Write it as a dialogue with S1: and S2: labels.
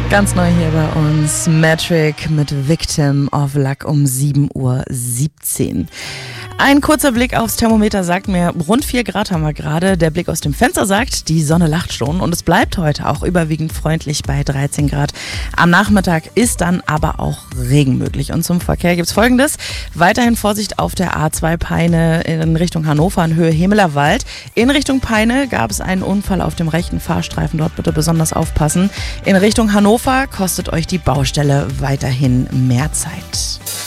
S1: Ganz neu hier bei uns, Metric mit Victim of Luck um 7:17 Uhr. Ein kurzer Blick aufs Thermometer sagt mir, rund 4 Grad haben wir gerade. Der Blick aus dem Fenster sagt, die Sonne lacht schon und es bleibt heute auch überwiegend freundlich bei 13 Grad. Am Nachmittag ist dann aber auch Regen möglich. Und zum Verkehr gibt's Folgendes. Weiterhin Vorsicht auf der A2 Peine in Richtung Hannover in Höhe Hemeler Wald. In Richtung Peine gab es einen Unfall auf dem rechten Fahrstreifen. Dort bitte besonders aufpassen. In Richtung Hannover kostet euch die Baustelle weiterhin mehr Zeit.